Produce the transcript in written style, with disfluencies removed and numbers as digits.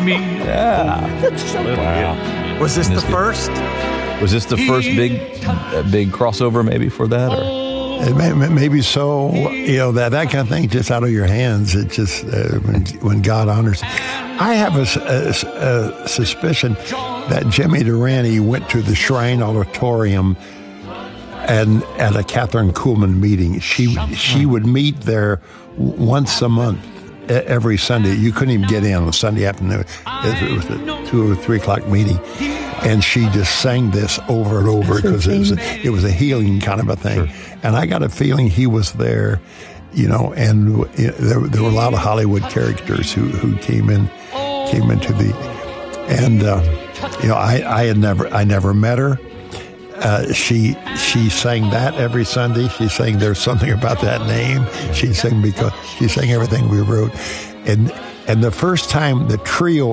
Jimmy. Yeah. Wow. Was this the first? Was this the first big crossover maybe for that? Or? Maybe so. That kind of thing just out of your hands. It just when God honors. I have a suspicion that Jimmy Durante went to the Shrine Auditorium and at a Catherine Kuhlman meeting. She would meet there once a month, every Sunday. You couldn't even get in on Sunday afternoon. It was a 2 or 3 o'clock meeting. And she just sang this over and over because it was a healing kind of a thing. Sure. And I got a feeling he was there, and there were a lot of Hollywood characters who came into the, and I never met her. She sang that every Sunday. She sang "There's Something About That Name." She sang everything we wrote, and the first time the trio